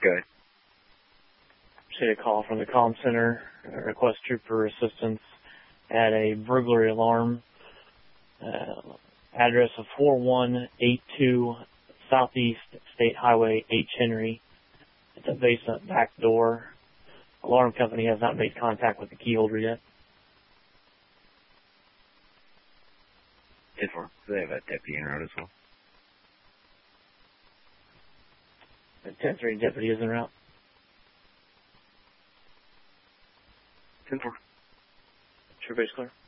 Good. Received a call from the comm center. Request trooper assistance at a burglary alarm. Address of 4182 Southeast State Highway, H. Henry. It's a basement back door. Alarm company has not made contact with the key holder yet. 10-4. Do they have a deputy en route as well? The 10-3 deputy is en route. 10-4. Sure base clear.